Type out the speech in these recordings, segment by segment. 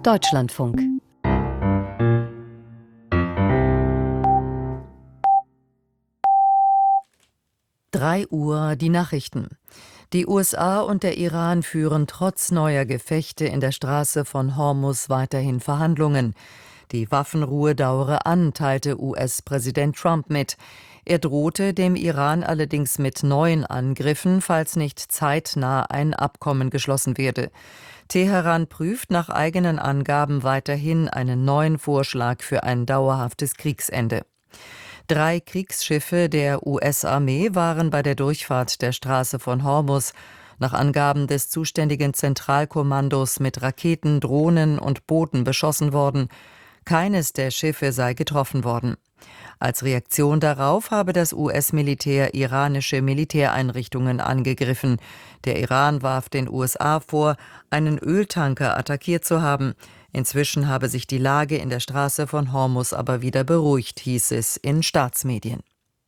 Deutschlandfunk. Uhr die Nachrichten. Die USA und der Iran führen trotz neuer Gefechte in der Straße von Hormuz weiterhin Verhandlungen. Die Waffenruhe dauere an, teilte US-Präsident Trump mit. Er drohte dem Iran allerdings mit neuen Angriffen, falls nicht zeitnah ein Abkommen geschlossen werde. Teheran prüft nach eigenen Angaben weiterhin einen neuen Vorschlag für ein dauerhaftes Kriegsende. 3 Kriegsschiffe der US-Armee waren bei der Durchfahrt der Straße von Hormuz nach Angaben des zuständigen Zentralkommandos mit Raketen, Drohnen und Booten beschossen worden. Keines der Schiffe sei getroffen worden. Als Reaktion darauf habe das US-Militär iranische Militäreinrichtungen angegriffen. Der Iran warf den USA vor, einen Öltanker attackiert zu haben. Inzwischen habe sich die Lage in der Straße von Hormuz aber wieder beruhigt, hieß es in Staatsmedien.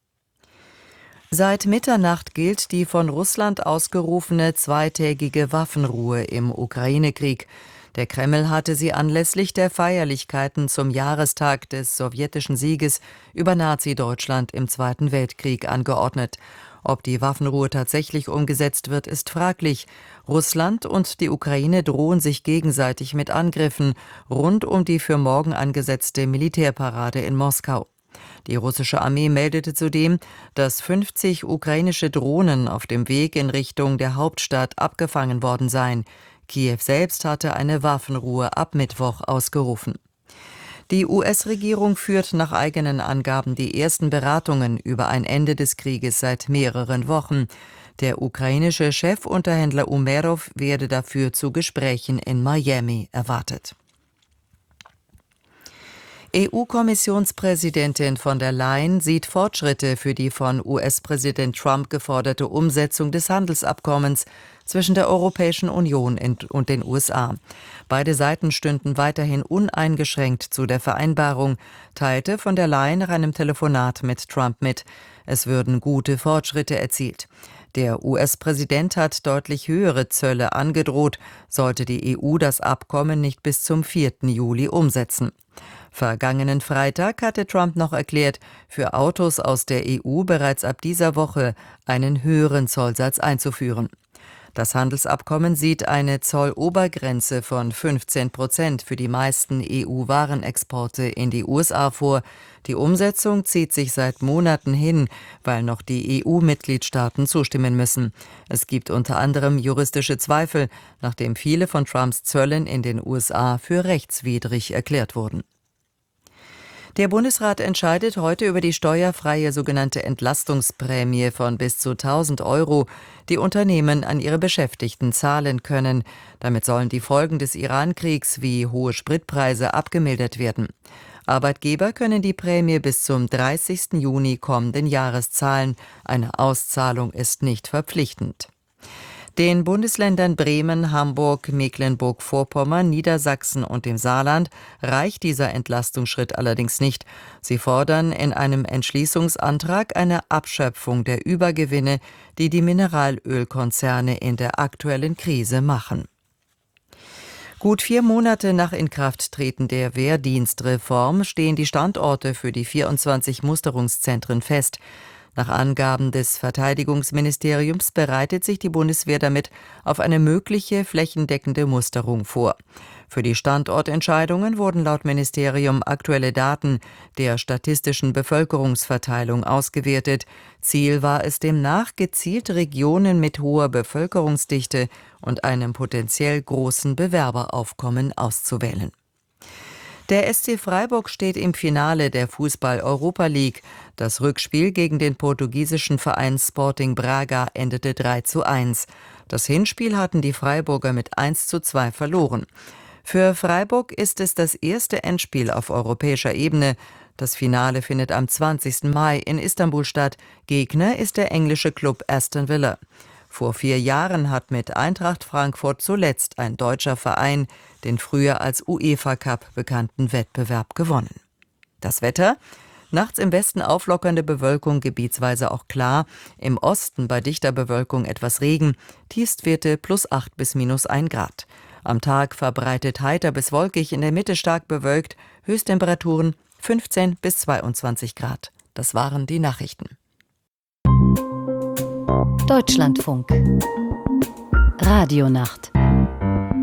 Seit Mitternacht gilt die von Russland ausgerufene zweitägige Waffenruhe im Ukraine-Krieg. Der Kreml hatte sie anlässlich der Feierlichkeiten zum Jahrestag des sowjetischen Sieges über Nazi-Deutschland im Zweiten Weltkrieg angeordnet. Ob die Waffenruhe tatsächlich umgesetzt wird, ist fraglich. Russland und die Ukraine drohen sich gegenseitig mit Angriffen rund um die für morgen angesetzte Militärparade in Moskau. Die russische Armee meldete zudem, dass 50 ukrainische Drohnen auf dem Weg in Richtung der Hauptstadt abgefangen worden seien. Kiew selbst hatte eine Waffenruhe ab Mittwoch ausgerufen. Die US-Regierung führt nach eigenen Angaben die ersten Beratungen über ein Ende des Krieges seit mehreren Wochen. Der ukrainische Chefunterhändler Umerov werde dafür zu Gesprächen in Miami erwartet. EU-Kommissionspräsidentin von der Leyen sieht Fortschritte für die von US-Präsident Trump geforderte Umsetzung des Handelsabkommens zwischen der Europäischen Union und den USA. Beide Seiten stünden weiterhin uneingeschränkt zu der Vereinbarung, teilte von der Leyen nach einem Telefonat mit Trump mit. Es würden gute Fortschritte erzielt. Der US-Präsident hat deutlich höhere Zölle angedroht, sollte die EU das Abkommen nicht bis zum 4. Juli umsetzen. Vergangenen Freitag hatte Trump noch erklärt, für Autos aus der EU bereits ab dieser Woche einen höheren Zollsatz einzuführen. Das Handelsabkommen sieht eine Zollobergrenze von 15% für die meisten EU-Warenexporte in die USA vor. Die Umsetzung zieht sich seit Monaten hin, weil noch die EU-Mitgliedstaaten zustimmen müssen. Es gibt unter anderem juristische Zweifel, nachdem viele von Trumps Zöllen in den USA für rechtswidrig erklärt wurden. Der Bundesrat entscheidet heute über die steuerfreie sogenannte Entlastungsprämie von bis zu 1.000 €, die Unternehmen an ihre Beschäftigten zahlen können. Damit sollen die Folgen des Iran-Kriegs wie hohe Spritpreise abgemildert werden. Arbeitgeber können die Prämie bis zum 30. Juni kommenden Jahres zahlen. Eine Auszahlung ist nicht verpflichtend. Den Bundesländern Bremen, Hamburg, Mecklenburg-Vorpommern, Niedersachsen und dem Saarland reicht dieser Entlastungsschritt allerdings nicht. Sie fordern in einem Entschließungsantrag eine Abschöpfung der Übergewinne, die die Mineralölkonzerne in der aktuellen Krise machen. Gut 4 Monate nach Inkrafttreten der Wehrdienstreform stehen die Standorte für die 24 Musterungszentren fest. Nach Angaben des Verteidigungsministeriums bereitet sich die Bundeswehr damit auf eine mögliche flächendeckende Musterung vor. Für die Standortentscheidungen wurden laut Ministerium aktuelle Daten der statistischen Bevölkerungsverteilung ausgewertet. Ziel war es demnach, gezielt Regionen mit hoher Bevölkerungsdichte und einem potenziell großen Bewerberaufkommen auszuwählen. Der SC Freiburg steht im Finale der Fußball-Europa League. Das Rückspiel gegen den portugiesischen Verein Sporting Braga endete 3:1. Das Hinspiel hatten die Freiburger mit 1:2 verloren. Für Freiburg ist es das erste Endspiel auf europäischer Ebene. Das Finale findet am 20. Mai in Istanbul statt. Gegner ist der englische Klub Aston Villa. Vor 4 Jahren hat mit Eintracht Frankfurt zuletzt ein deutscher Verein den früher als UEFA Cup bekannten Wettbewerb gewonnen. Das Wetter: Nachts im Westen auflockernde Bewölkung, gebietsweise auch klar. Im Osten bei dichter Bewölkung etwas Regen. Tiefstwerte +8 bis -1 Grad. Am Tag verbreitet heiter bis wolkig, in der Mitte stark bewölkt, Höchsttemperaturen 15 bis 22 Grad. Das waren die Nachrichten. Deutschlandfunk. Radionacht.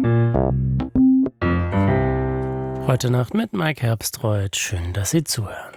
Heute Nacht mit Mike Herbstreuth. Schön, dass Sie zuhören.